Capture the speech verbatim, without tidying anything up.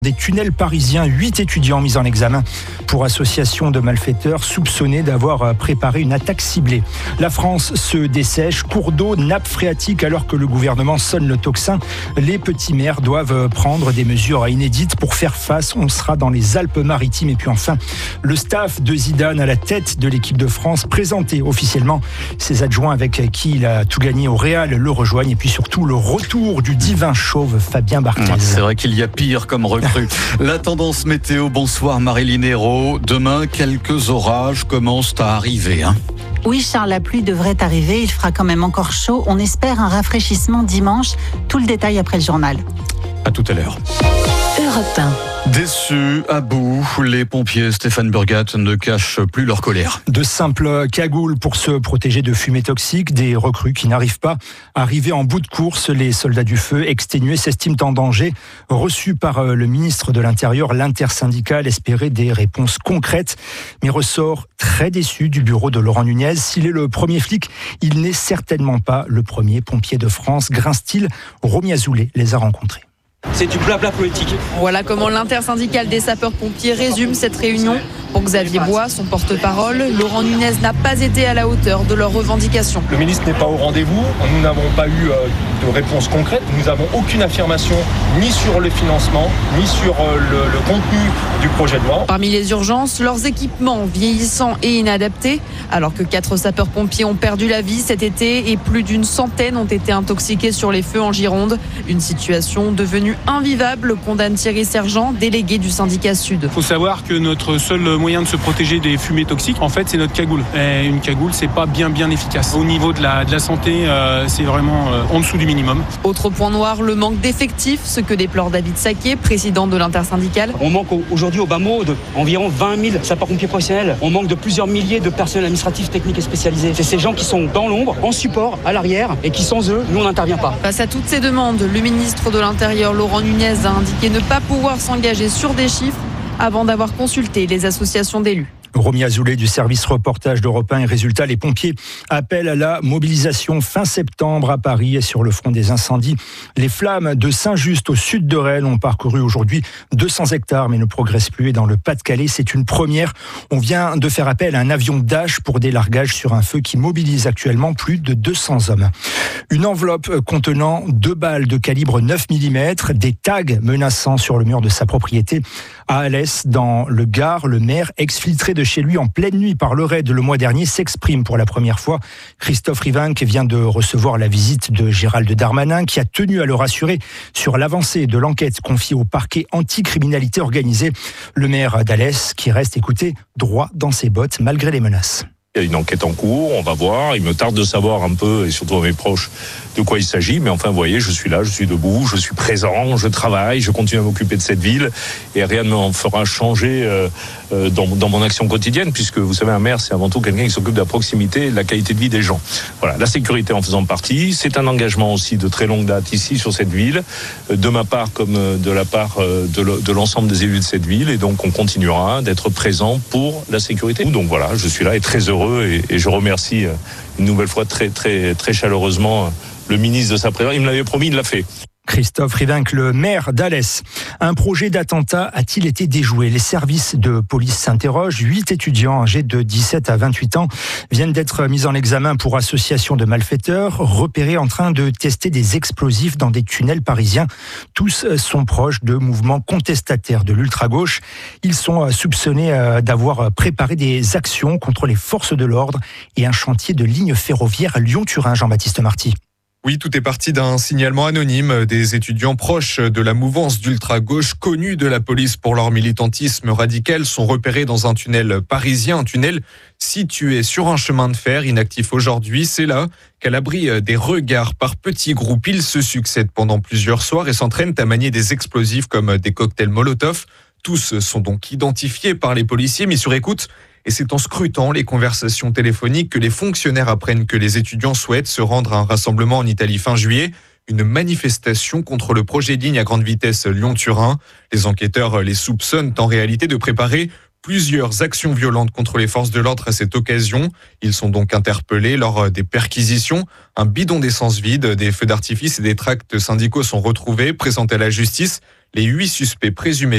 Des tunnels parisiens, huit étudiants mis en examen pour association de malfaiteurs soupçonnés d'avoir préparé une attaque ciblée. La France se dessèche, cours d'eau, nappe phréatique, alors que le gouvernement sonne le tocsin. Les petits maires doivent prendre des mesures inédites pour faire face. On sera dans les Alpes-Maritimes. Et puis enfin, le staff de Zidane à la tête de l'équipe de France, présenté officiellement. Ses adjoints avec qui il a tout gagné au Real le rejoignent. Et puis surtout, le retour du divin chauve Fabien Barthez. C'est vrai qu'il y a pire comme recrue. La tendance météo, bonsoir Marilyn Hérault. Demain, quelques orages commencent à arriver. Hein. Oui Charles, la pluie devrait arriver, il fera quand même encore chaud. On espère un rafraîchissement dimanche. Tout le détail après le journal. À tout à l'heure. Europe un. Déçus, à bout, les pompiers Stéphane Burgat ne cachent plus leur colère. De simples cagoules pour se protéger de fumées toxiques, des recrues qui n'arrivent pas. Arrivés en bout de course, les soldats du feu exténués s'estiment en danger. Reçus par le ministre de l'Intérieur, l'intersyndicale espérait des réponses concrètes, mais ressort très déçu du bureau de Laurent Nunez. S'il est le premier flic, il n'est certainement pas le premier pompier de France, grince-t-il. Romy Azoulay les a rencontrés. C'est du blabla politique. Voilà comment l'intersyndicale des sapeurs-pompiers résume cette réunion. Pour Xavier Bois, son porte-parole, Laurent Nunez n'a pas été à la hauteur de leurs revendications. Le ministre n'est pas au rendez-vous, nous n'avons pas eu de réponse concrète, nous n'avons aucune affirmation ni sur le financement, ni sur le, le contenu du projet de loi. Parmi les urgences, leurs équipements vieillissants et inadaptés, alors que quatre sapeurs-pompiers ont perdu la vie cet été et plus d'une centaine ont été intoxiqués sur les feux en Gironde. Une situation devenue invivable, condamne Thierry Sergent, délégué du syndicat Sud. Il faut savoir que notre seul moyen de se protéger des fumées toxiques, en fait, c'est notre cagoule. Et une cagoule, c'est pas bien bien efficace. Au niveau de la, de la santé, euh, c'est vraiment euh, en dessous du minimum. Autre point noir, le manque d'effectifs, ce que déplore David Saquet, président de l'intersyndicale. On manque aujourd'hui au bas mot d'environ vingt mille sapeurs-pompiers professionnels. On manque de plusieurs milliers de personnels administratifs, techniques et spécialisés. C'est ces gens qui sont dans l'ombre, en support, à l'arrière, et qui sans eux, nous, on n'intervient pas. Face à toutes ces demandes, le ministre de l'Intérieur, Laurent Nunez, a indiqué ne pas pouvoir s'engager sur des chiffres avant d'avoir consulté les associations d'élus. Romy Azoulay du service reportage d'Europe un et résultat, les pompiers appellent à la mobilisation fin septembre à Paris et sur le front des incendies. Les flammes de Saint-Just au sud de Rennes ont parcouru aujourd'hui deux cents hectares mais ne progressent plus. Et dans le Pas-de-Calais, c'est une première. On vient de faire appel à un avion Dash pour des largages sur un feu qui mobilise actuellement plus de deux cents hommes. Une enveloppe contenant deux balles de calibre neuf millimètres, des tags menaçants sur le mur de sa propriété. À Alès, dans le Gard, le maire, exfiltré de chez lui en pleine nuit par le raid le mois dernier, s'exprime pour la première fois. Christophe Rivinc vient de recevoir la visite de Gérald Darmanin qui a tenu à le rassurer sur l'avancée de l'enquête confiée au parquet anticriminalité organisée. Le maire d'Alès qui reste, écoutez, droit dans ses bottes malgré les menaces. Il y a une enquête en cours, on va voir. Il me tarde de savoir un peu, et surtout à mes proches, de quoi il s'agit. Mais enfin, vous voyez, je suis là, je suis debout, je suis présent, je travaille, je continue à m'occuper de cette ville. Et rien ne m'en fera changer euh, euh, dans, dans mon action quotidienne, puisque vous savez, un maire, c'est avant tout quelqu'un qui s'occupe de la proximité et de la qualité de vie des gens. Voilà, la sécurité en faisant partie. C'est un engagement aussi de très longue date ici, sur cette ville, de ma part comme de la part de l'ensemble des élus de cette ville. Et donc, on continuera d'être présent pour la sécurité. Donc voilà, je suis là et très heureux. Et, et je remercie une nouvelle fois très très très chaleureusement le ministre de sa présence. Il me l'avait promis, il l'a fait. Christophe Rivinc, le maire d'Alès. Un projet d'attentat a-t-il été déjoué? Les services de police s'interrogent. Huit étudiants âgés de dix-sept à vingt-huit ans viennent d'être mis en examen pour association de malfaiteurs, repérés en train de tester des explosifs dans des tunnels parisiens. Tous sont proches de mouvements contestataires de l'ultra-gauche. Ils sont soupçonnés d'avoir préparé des actions contre les forces de l'ordre et un chantier de ligne ferroviaire Lyon-Turin. Jean-Baptiste Marty. Oui, tout est parti d'un signalement anonyme. Des étudiants proches de la mouvance d'ultra-gauche, connus de la police pour leur militantisme radical, sont repérés dans un tunnel parisien, un tunnel situé sur un chemin de fer inactif aujourd'hui. C'est là qu'à l'abri des regards par petits groupes, ils se succèdent pendant plusieurs soirs et s'entraînent à manier des explosifs comme des cocktails Molotov. Tous sont donc identifiés par les policiers, mis sur écoute. Et c'est en scrutant les conversations téléphoniques que les fonctionnaires apprennent que les étudiants souhaitent se rendre à un rassemblement en Italie fin juillet, une manifestation contre le projet de ligne à grande vitesse Lyon-Turin. Les enquêteurs les soupçonnent en réalité de préparer plusieurs actions violentes contre les forces de l'ordre à cette occasion. Ils sont donc interpellés lors des perquisitions. Un bidon d'essence vide, des feux d'artifice et des tracts syndicaux sont retrouvés, présentés à la justice. Les huit suspects présumés